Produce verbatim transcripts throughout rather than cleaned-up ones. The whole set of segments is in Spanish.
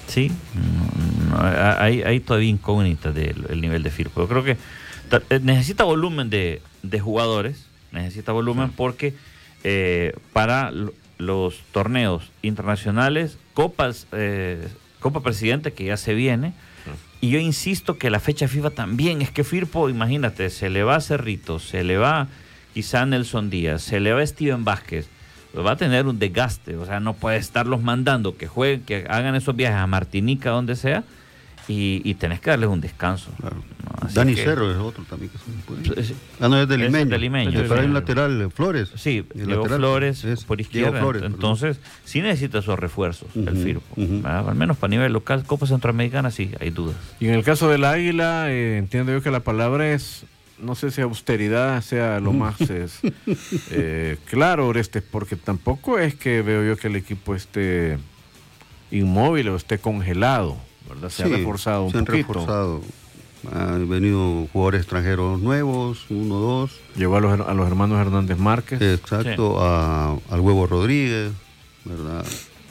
Sí, no, no, hay, hay todavía incógnitas del el nivel de Firpo. Yo creo que ta, necesita volumen de, de jugadores, necesita volumen sí. porque eh, para lo, los torneos internacionales, Copas, eh, Copa Presidente que ya se viene, sí. y yo insisto que la fecha FIFA también, es que Firpo, imagínate, se le va a Cerrito, se le va quizá Nelson Díaz, se le va a Steven Vázquez, va a tener un desgaste, o sea, no puede estarlos mandando que jueguen, que hagan esos viajes a Martinica, donde sea, y, y tenés que darles un descanso. Claro. ¿No? Dani que, Cerro es otro también que se puede. Ah, no, es de Limeño. Es de Limeño. Pero hay un lateral, Flores. Sí, Diego Flores es, por izquierda. Flores, entonces, perdón. sí necesita esos refuerzos, uh-huh, el Firpo. Uh-huh. Al menos para nivel local, Copa Centroamericana, sí, hay dudas. Y en el caso del Águila, eh, entiendo yo que la palabra es... No sé si austeridad sea lo más es, eh, claro, Orestes, porque tampoco es que veo yo que el equipo esté inmóvil o esté congelado, ¿verdad? Se sí, ha reforzado un se han poquito. reforzado. Han venido jugadores extranjeros nuevos, uno, dos. Llegó a los, a los hermanos Hernández Márquez. Exacto, sí. a, al Huevo Rodríguez, ¿verdad?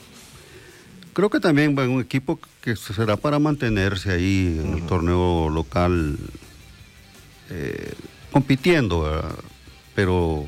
Creo que también va un equipo que será para mantenerse ahí en uh-huh. el torneo local. Eh, compitiendo, ¿verdad? Pero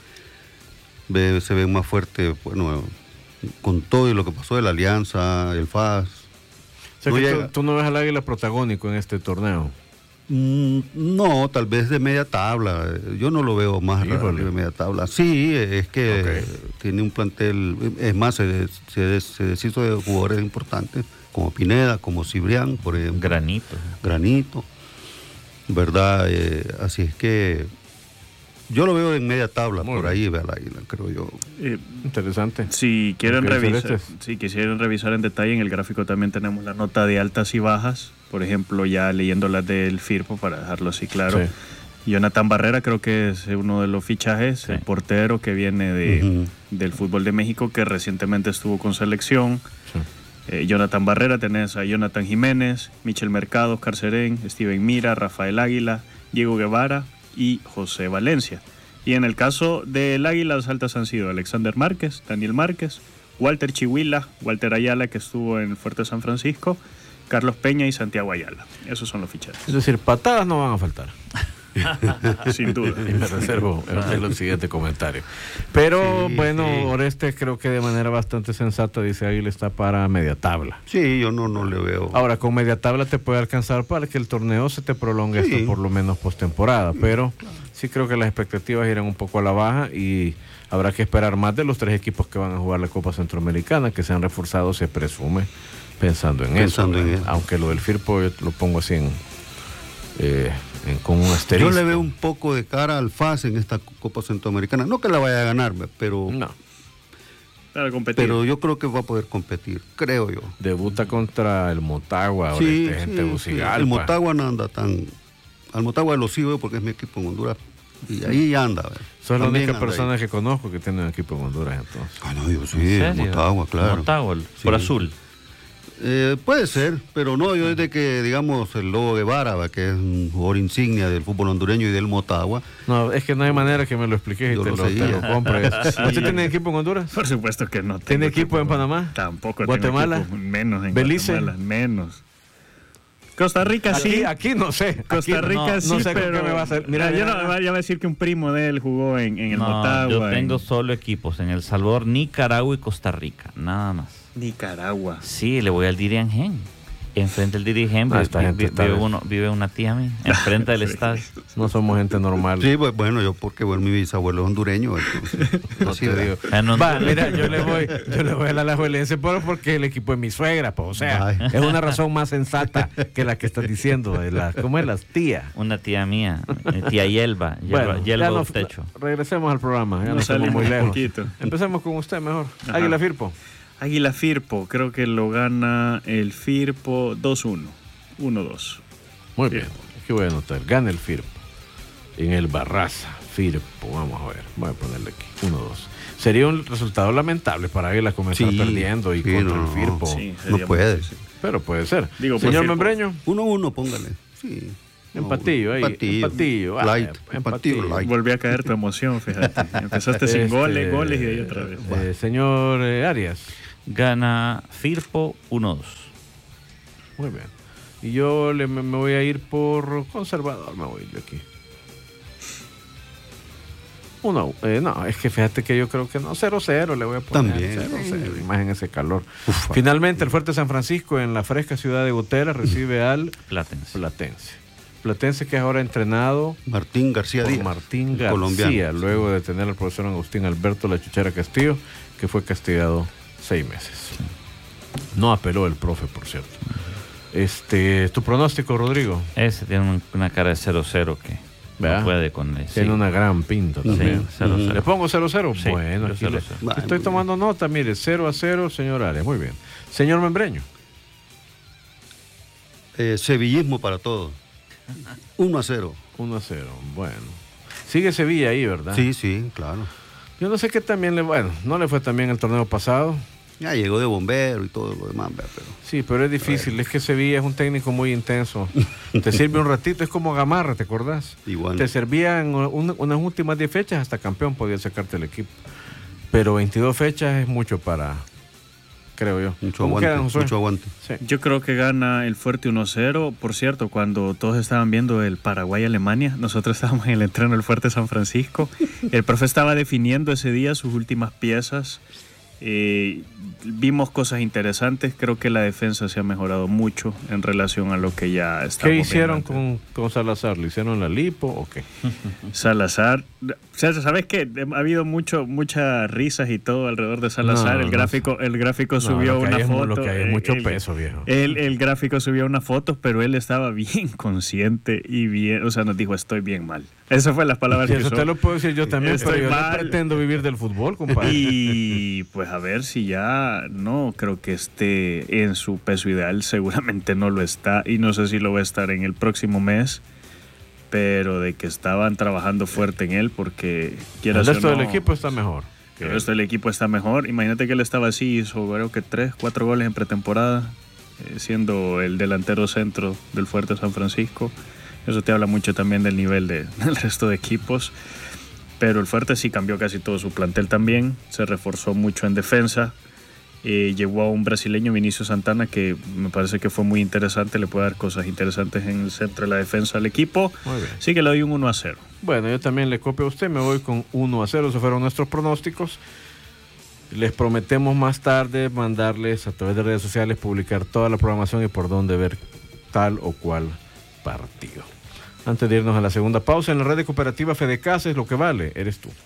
ve, se ve más fuerte, bueno, con todo y lo que pasó de la Alianza, el F A S. O sea, no que llega... tú, tú no ves al Águila protagónico en este torneo. Mm, no, tal vez de media tabla. Yo no lo veo más de media tabla. Sí, es que okay. tiene un plantel, es más, se, se, se deshizo de jugadores importantes como Pineda, como Cibrián, por ejemplo. Granito. Granito. ¿Verdad? Eh, así es que yo lo veo en media tabla. Muy por bien. Ahí ve al Águila, creo yo. Eh, Interesante. Si quieren revisar, si quisieran revisar en detalle, en el gráfico también tenemos la nota de altas y bajas. Por ejemplo, ya leyendo las del Firpo, para dejarlo así claro. Sí. Jonathan Barrera creo que es uno de los fichajes, sí. el portero que viene de, uh-huh. del fútbol de México, que recientemente estuvo con selección. Sí. Eh, Jonathan Barrera, tenés a Jonathan Jiménez, Michel Mercado, Oscar Serén, Steven Mira, Rafael Águila, Diego Guevara y José Valencia. Y en el caso del Águila, las altas han sido Alexander Márquez, Daniel Márquez, Walter Chihuila, Walter Ayala, que estuvo en el Fuerte San Francisco, Carlos Peña y Santiago Ayala. Esos son los fichajes. Es decir, patadas no van a faltar. Sin duda. Y me reservo el, el siguiente comentario. Pero sí, bueno, sí. Orestes creo que de manera bastante sensata dice Águila está para media tabla. Sí, yo no, no le veo. Ahora, con media tabla te puede alcanzar para que el torneo se te prolongue sí. hasta por lo menos postemporada. Pero sí creo que las expectativas irán un poco a la baja y habrá que esperar más de los tres equipos que van a jugar la Copa Centroamericana, que se han reforzado, se presume, pensando en pensando eso. En eso. Aunque lo del Firpo yo lo pongo así en... Eh, en, con un asterisco. Yo le veo un poco de cara al F A S en esta Copa Centroamericana. No que la vaya a ganar, pero no. Para competir. Pero yo creo que va a poder competir, creo yo. Debuta contra el Motagua, sí, ahora sí, sí. El Motagua no anda tan... Al Motagua lo sigo porque es mi equipo en Honduras. Y ahí anda. Soy la única persona ahí. que conozco que tiene un equipo en Honduras, entonces. Ah, no, yo sí, el Motagua, claro. Motagua, sí. por azul. Eh, puede ser, pero no, yo desde que, digamos, el Lobo Guevara, que es un jugador insignia del fútbol hondureño y del Motagua. No, es que no hay manera que me lo expliques y te lo, te lo compres. Sí. ¿Usted tiene equipo en Honduras? Por supuesto que no. ¿Tiene equipo, equipo en Panamá? Tampoco. ¿Guatemala? Tengo equipo, menos en ¿Belice? Guatemala, menos. Costa Rica aquí, sí. Aquí no sé. Costa aquí, Rica no, sí, no sé pero... qué me va a hacer. Mira, yo no, ya va a decir que un primo de él jugó en, en el no, Motagua. Yo tengo en... solo equipos en El Salvador, Nicaragua y Costa Rica, nada más. Nicaragua. Sí, le voy al Dirian Gen. Enfrente del Dirigen ah, vive, vive, vive, uno, vive una tía mía, enfrente del estadio. No somos gente normal. Sí, bueno, yo porque bueno, mi bisabuelo es hondureño. Entonces, no así te digo. Va, mira, yo le voy, yo le voy a la alajuelense porque el equipo es mi suegra, pues, o sea, Ay. es una razón más sensata que la que estás diciendo. De la, ¿cómo es las tías? Una tía mía, tía Yelba, Yelba, bueno, Yelba no, techo. Regresemos al programa, ya no estamos muy lejos. Poquito. Empecemos con usted mejor. Ajá. Águila Firpo. Águila Firpo, creo que lo gana el Firpo dos uno. uno dos. Muy bien. Aquí voy a anotar. Gana el Firpo. En el Barraza. Firpo. Vamos a ver. Voy a ponerle aquí. uno dos. Sería un resultado lamentable para Águila comenzar sí, perdiendo y sí, contra no, el Firpo. Sí, no puede. Pero puede ser. Digo, señor Membreño. uno uno, póngale. Sí. Empatillo ahí. Empatillo. empatillo. Light. Ah, empatillo. Light. Volví a caer tu emoción, fíjate. Empezaste sin este, goles, goles y de ahí otra vez. Eh, señor eh, Arias. Gana Firpo uno dos. Muy bien. Y yo le, me, me voy a ir por conservador, me voy a ir de aquí. Uno, eh, no, es que fíjate que yo creo que no, cero cero le voy a poner. También. cero cero, más en ese calor. Ufa. Finalmente, el Fuerte San Francisco, en la fresca ciudad de Gotera, recibe al Platense. Platense. Platense, que es ahora entrenado Martín García por Díaz, Martín García, colombiano. luego de tener al profesor Agustín Alberto La Chuchera Castillo, que fue castigado seis meses. No apeló el profe, por cierto. Este, ¿tu pronóstico, Rodrigo? Ese tiene un- una cara de cero cero que ¿verdad? no puede con él. Tiene sí. una gran pinta también. Sí, cero cero. ¿Le pongo cero cero? Sí, bueno, yo aquí cero le- cero. Bueno, estoy muy tomando nota, mire, cero a cero, señor Arias. Muy bien. Señor Membreño. Eh, sevillismo para todos. uno a cero. uno a cero, bueno. Sigue Sevilla ahí, ¿verdad? Sí, sí, claro. Yo no sé qué también le... Bueno, no le fue también el torneo pasado. Ya llegó de bombero y todo lo demás, vea, pero Sí, pero es difícil. Es que Sevilla es un técnico muy intenso. Te sirve un ratito, es como Gamarra, ¿te acordás? igual. Te servía en un- unas últimas diez fechas, hasta campeón podía sacarte el equipo. Pero veintidós fechas es mucho para... Creo yo. Mucho ¿Cómo aguante, quedan, Josué? mucho aguante. Sí. Yo creo que gana el Fuerte uno cero. Por cierto, cuando todos estaban viendo el Paraguay-Alemania, nosotros estábamos en el entreno del Fuerte San Francisco. El profe estaba definiendo ese día sus últimas piezas. Eh, vimos cosas interesantes. Creo que la defensa se ha mejorado mucho en relación a lo que ya estamos ¿Qué hicieron viendo. con, con Salazar? ¿Le hicieron la lipo o qué? Salazar, o sea, ¿sabes qué? Ha habido mucho, muchas risas y todo alrededor de Salazar. No, el no gráfico, el gráfico No, subió lo que una hay es mu- foto. Lo que hay es eh, mucho el, peso, viejo. El, el gráfico subió unas fotos, pero él estaba bien consciente y bien, o sea, nos dijo, estoy bien mal. Esas fueron las palabras Y que eso usó. te lo puedo decir yo también, Estoy pero yo no mal. pretendo vivir del fútbol, compadre. Y pues a ver si ya no creo que esté en su peso ideal, seguramente no lo está y no sé si lo va a estar en el próximo mes, pero de que estaban trabajando fuerte en él porque quiera El ser resto no, del equipo está mejor. el resto del equipo está mejor. Imagínate que él estaba así, hizo creo que tres, cuatro goles en pretemporada, eh, siendo el delantero centro del Fuerte San Francisco. Eso te habla mucho también del nivel de, del resto de equipos. Pero el Fuerte sí cambió casi todo su plantel también, se reforzó mucho en defensa. Eh, llevó a un brasileño, Vinicius Santana, que me parece que fue muy interesante, le puede dar cosas interesantes en el centro de la defensa al equipo. Muy bien. Sí que le doy un uno a cero. Bueno, yo también le copio a usted, me voy con uno a cero, esos fueron nuestros pronósticos. Les prometemos más tarde mandarles a través de redes sociales, publicar toda la programación y por dónde ver tal o cual partido. Antes de irnos a la segunda pausa, en la red de cooperativa Fedecasa es lo que vale, eres tú.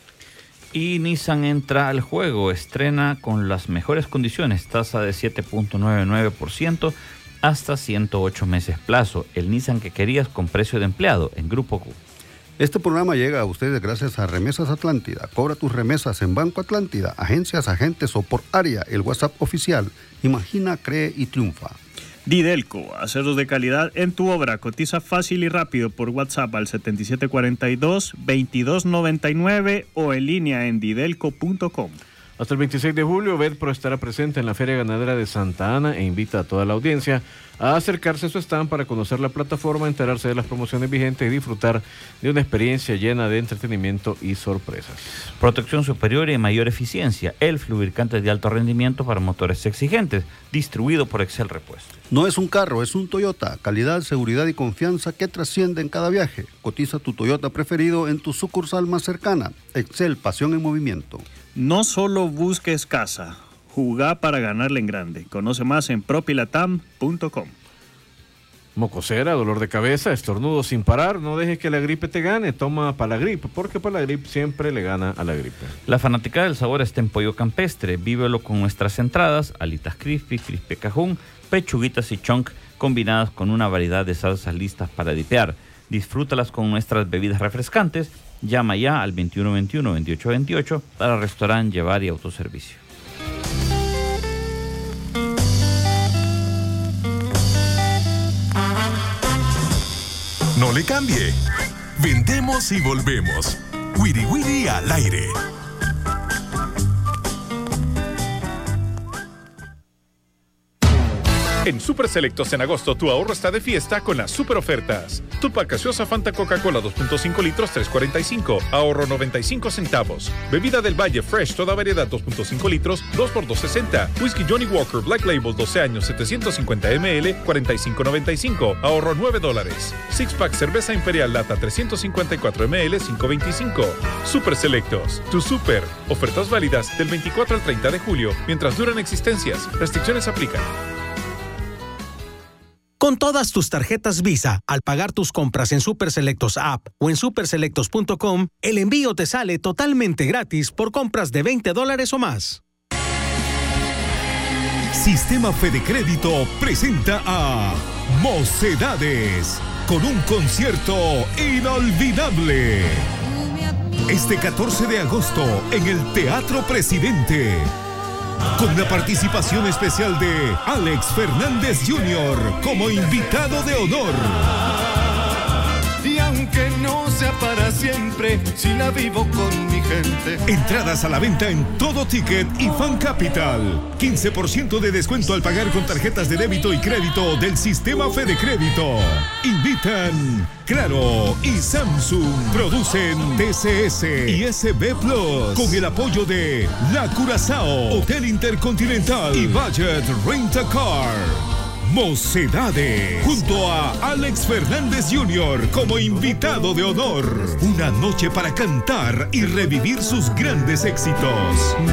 Y Nissan entra al juego, estrena con las mejores condiciones, tasa de siete punto noventa y nueve por ciento hasta ciento ocho meses plazo. El Nissan que querías con precio de empleado en Grupo Q. Este programa llega a ustedes gracias a Remesas Atlántida. Cobra tus remesas en Banco Atlántida, agencias, agentes o por área. El WhatsApp oficial. Imagina, cree y triunfa. Didelco, aceros de calidad en tu obra. Cotiza fácil y rápido por WhatsApp al setenta y siete cuarenta y dos, veintidós noventa y nueve o en línea en didelco punto com. Hasta el veintiséis de julio, Vedpro estará presente en la Feria Ganadera de Santa Ana e invita a toda la audiencia a acercarse a su stand para conocer la plataforma, enterarse de las promociones vigentes y disfrutar de una experiencia llena de entretenimiento y sorpresas. Protección superior y mayor eficiencia. El lubricante de alto rendimiento para motores exigentes, distribuido por Excel Repuesto. No es un carro, es un Toyota. Calidad, seguridad y confianza que trasciende en cada viaje. Cotiza tu Toyota preferido en tu sucursal más cercana. Excel, pasión en movimiento. No solo busques casa, jugá para ganarle en grande. Conoce más en propilatam punto com. Mocosera, dolor de cabeza, estornudo sin parar, no dejes que la gripe te gane, toma Palagrip, porque Palagrip siempre le gana a la gripe. La fanática del sabor está en Pollo Campestre, vívelo con nuestras entradas, alitas crispy, crispy cajún, pechuguitas y chonk, combinadas con una variedad de salsas listas para dipear. Disfrútalas con nuestras bebidas refrescantes, llama ya al veintiuno veintiuno, veintiocho veintiocho para restaurante, llevar y autoservicio. No le cambie. Vendemos y volvemos. Wiri Wiri al aire. En Super Selectos en agosto tu ahorro está de fiesta con las super ofertas. Tupac gaseosa Fanta Coca-Cola dos punto cinco litros tres cuarenta y cinco, ahorro noventa y cinco centavos. Bebida del Valle Fresh toda variedad dos punto cinco litros, dos por dos sesenta. Whisky Johnny Walker Black Label doce años setecientos cincuenta mililitros, cuarenta y cinco noventa y cinco, ahorro nueve dólares. Six Pack cerveza Imperial lata trescientos cincuenta y cuatro mililitros, cinco veinticinco. Super Selectos, tu super. Ofertas válidas del veinticuatro al treinta de julio mientras duran existencias. Restricciones aplican. Con todas tus tarjetas Visa, al pagar tus compras en Super Selectos App o en super selectos punto com, el envío te sale totalmente gratis por compras de veinte dólares o más. Sistema Fede Crédito presenta a Mocedades con un concierto inolvidable. Este catorce de agosto en el Teatro Presidente. Con la participación especial de Alex Fernández junior como invitado de honor. Y aunque no sea para siempre, si la vivo con mi gente. Entradas a la venta en Todo Ticket y Fan Capital. quince por ciento de descuento al pagar con tarjetas de débito y crédito del sistema Fede Crédito. Invitan Claro y Samsung. Producen T C S y S B Plus. Con el apoyo de La Curazao, Hotel Intercontinental y Budget Rent a Car. Mocedades, junto a Alex Fernández junior como invitado de honor. Una noche para cantar y revivir sus grandes éxitos.